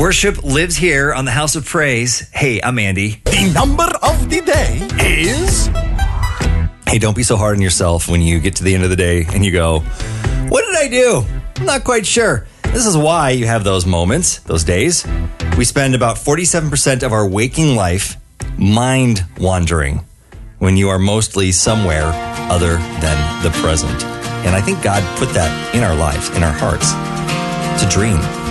Worship lives here on the House of Praise. Hey, I'm Andy. The number of the day is... Hey, don't be so hard on yourself when you get to the end of the day and you go, what did I do? I'm not quite sure. This is why you have those moments, those days. We spend about 47% of our waking life mind wandering when you are mostly somewhere other than the present. And I think God put that in our lives, in our hearts, to dream.